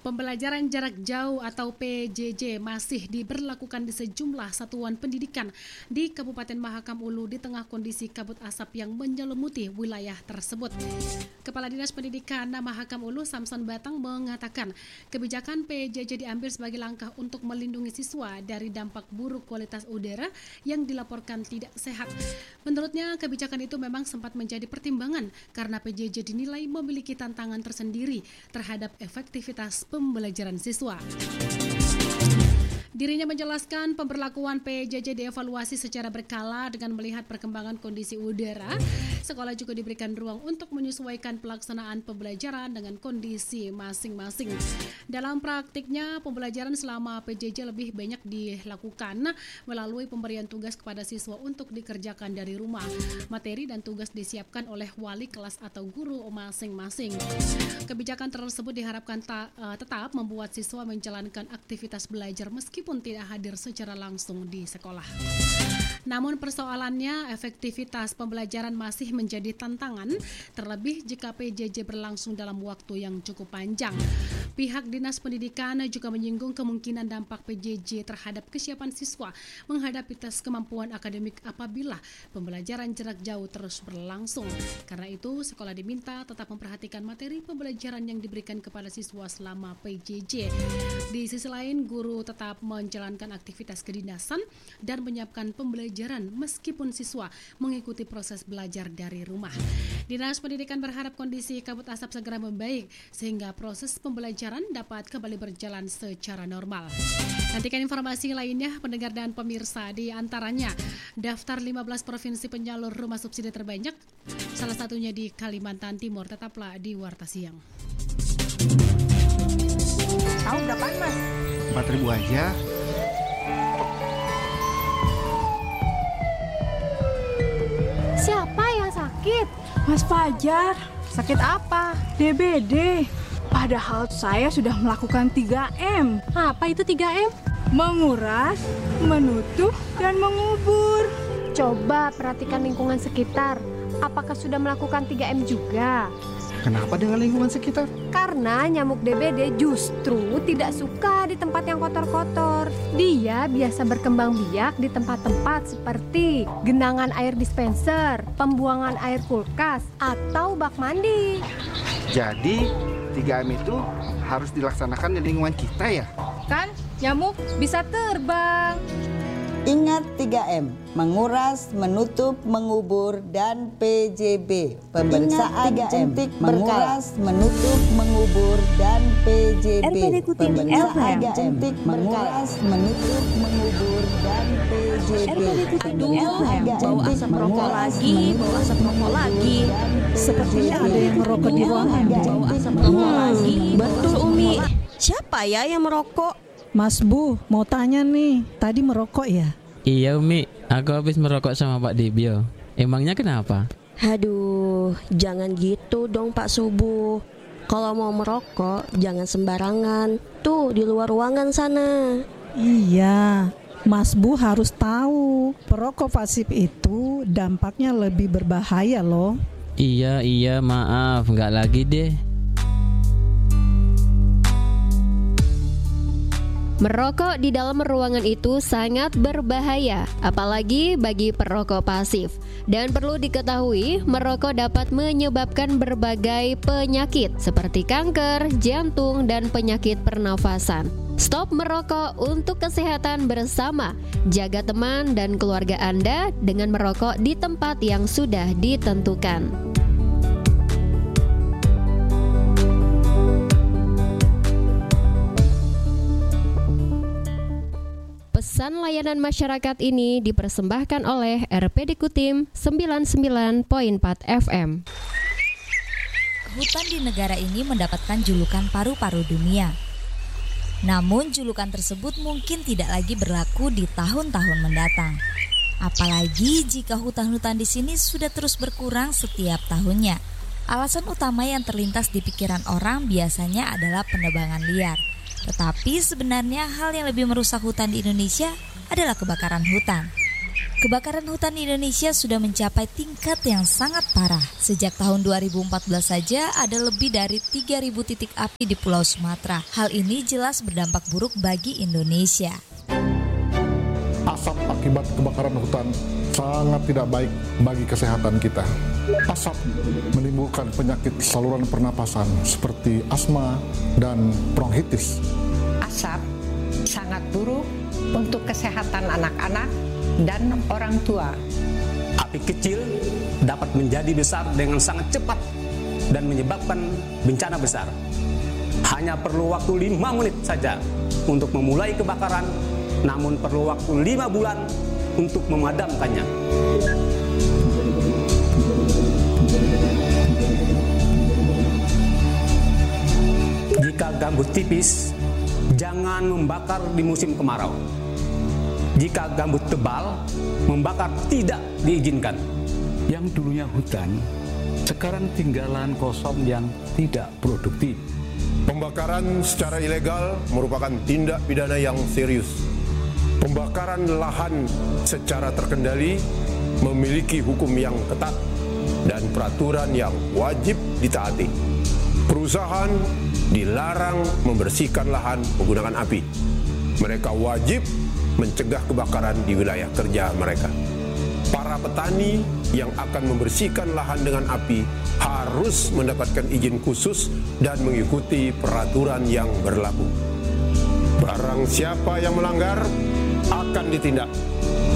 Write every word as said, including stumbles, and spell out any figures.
Pembelajaran jarak jauh atau P J J masih diberlakukan di sejumlah satuan pendidikan di Kabupaten Mahakam Ulu di tengah kondisi kabut asap yang menyelimuti wilayah tersebut. Kepala Dinas Pendidikan Mahakam Ulu Samson Batang mengatakan kebijakan P J J diambil sebagai langkah untuk melindungi siswa dari dampak buruk kualitas udara yang dilaporkan tidak sehat. Menurutnya kebijakan itu memang sempat menjadi pertimbangan karena P J J dinilai memiliki tantangan tersendiri terhadap efektivitas pembelajaran siswa. Dirinya menjelaskan pemberlakuan P J J dievaluasi secara berkala dengan melihat perkembangan kondisi udara. Sekolah juga diberikan ruang untuk menyesuaikan pelaksanaan pembelajaran dengan kondisi masing-masing. Dalam praktiknya, pembelajaran selama P J J lebih banyak dilakukan melalui pemberian tugas kepada siswa untuk dikerjakan dari rumah. Materi dan tugas disiapkan oleh wali kelas atau guru masing-masing. Kebijakan tersebut diharapkan ta- uh, tetap membuat siswa menjalankan aktivitas belajar meskipun pun tidak hadir secara langsung di sekolah. Namun persoalannya efektivitas pembelajaran masih menjadi tantangan, terlebih jika P J J berlangsung dalam waktu yang cukup panjang. Pihak Dinas Pendidikan juga menyinggung kemungkinan dampak P J J terhadap kesiapan siswa menghadapi tes kemampuan akademik apabila pembelajaran jarak jauh terus berlangsung. Karena itu, sekolah diminta tetap memperhatikan materi pembelajaran yang diberikan kepada siswa selama P J J. Di sisi lain, guru tetap menjalankan aktivitas kedinasan dan menyiapkan pembelajaran meskipun siswa mengikuti proses belajar dari rumah. Dinas Pendidikan berharap kondisi kabut asap segera membaik sehingga proses pembelajaran dapat kembali berjalan secara normal. Nantikan informasi lainnya pendengar dan pemirsa, di antaranya daftar lima belas provinsi penyalur rumah subsidi terbanyak, salah satunya di Kalimantan Timur. Tetaplah di Warta Siang. Tahu berapaan, Mas? empat ribu aja. Siapa yang sakit? Mas Fajar. Sakit apa? D B D. Padahal saya sudah melakukan tiga M. Apa itu tiga M? Menguras, menutup, dan mengubur. Coba perhatikan lingkungan sekitar. Apakah sudah melakukan tiga M juga? Kenapa dengan lingkungan sekitar? Karena nyamuk D B D justru tidak suka di tempat yang kotor-kotor. Dia biasa berkembang biak di tempat-tempat seperti genangan air dispenser, pembuangan air kulkas, atau bak mandi. Jadi tiga M itu harus dilaksanakan di lingkungan kita ya? Kan nyamuk bisa terbang. Ingat tiga M, menguras, menutup, mengubur, dan P J B. Pemeriksaan jentik menguras, menutup, mengubur, dan P J B. Pemeriksaan jentik menguras, menutup, mengubur, dan P J B. Aduh, bau asap rokok lagi, bau asap rokok lagi. Sepertinya ada yang merokok di ruangan. Bau asap rokok lagi. Betul, Umi. Siapa ya yang merokok? Mas Bu, mau tanya nih, tadi merokok ya? Iya Umi, aku habis merokok sama Pak Dibio. Emangnya kenapa? Aduh, jangan gitu dong Pak Subuh. Kalau mau merokok, jangan sembarangan. Tuh, di luar ruangan sana. Iya, Mas Bu harus tahu, perokok pasif itu dampaknya lebih berbahaya loh. Iya, iya, maaf, nggak lagi deh. Merokok di dalam ruangan itu sangat berbahaya, apalagi bagi perokok pasif. Dan perlu diketahui, merokok dapat menyebabkan berbagai penyakit seperti kanker, jantung, dan penyakit pernafasan. Stop merokok untuk kesehatan bersama. Jaga teman dan keluarga Anda dengan merokok di tempat yang sudah ditentukan. Pesan layanan masyarakat ini dipersembahkan oleh R P D Kutim sembilan puluh sembilan koma empat F M. Hutan di negara ini mendapatkan julukan paru-paru dunia. Namun julukan tersebut mungkin tidak lagi berlaku di tahun-tahun mendatang. Apalagi jika hutan-hutan di sini sudah terus berkurang setiap tahunnya. Alasan utama yang terlintas di pikiran orang biasanya adalah penebangan liar. Tetapi sebenarnya hal yang lebih merusak hutan di Indonesia adalah kebakaran hutan. Kebakaran hutan di Indonesia sudah mencapai tingkat yang sangat parah. Sejak tahun dua ribu empat belas saja ada lebih dari tiga ribu titik api di Pulau Sumatera. Hal ini jelas berdampak buruk bagi Indonesia. Asap akibat kebakaran hutan sangat tidak baik bagi kesehatan kita. Asap menimbulkan penyakit saluran pernapasan seperti asma dan bronkitis. Asap sangat buruk untuk kesehatan anak-anak dan orang tua. Api kecil dapat menjadi besar dengan sangat cepat dan menyebabkan bencana besar. Hanya perlu waktu lima menit saja untuk memulai kebakaran, namun perlu waktu lima bulan untuk memadamkannya. Jika gambut tipis, jangan membakar di musim kemarau. Jika gambut tebal, membakar tidak diizinkan. Yang dulunya hutan, sekarang tinggal lahan kosong yang tidak produktif. Pembakaran secara ilegal merupakan tindak pidana yang serius. Pembakaran lahan secara terkendali memiliki hukum yang ketat dan peraturan yang wajib ditaati. Perusahaan dilarang membersihkan lahan menggunakan api. Mereka wajib mencegah kebakaran di wilayah kerja mereka. Para petani yang akan membersihkan lahan dengan api harus mendapatkan izin khusus dan mengikuti peraturan yang berlaku. Barang siapa yang melanggar akan ditindak